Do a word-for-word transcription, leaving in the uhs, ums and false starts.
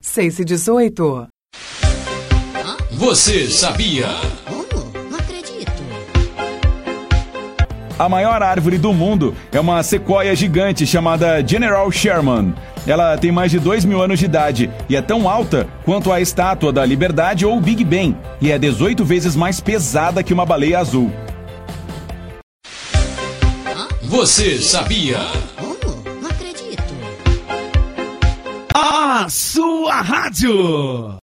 seis e dezoito. Você sabia? Como? Não acredito. A maior árvore do mundo é uma sequoia gigante chamada General Sherman. Ela tem mais de dois mil anos de idade e é tão alta quanto a Estátua da Liberdade ou Big Ben, e é dezoito vezes mais pesada que uma baleia azul. Você sabia? Como? Não acredito. A sua rádio.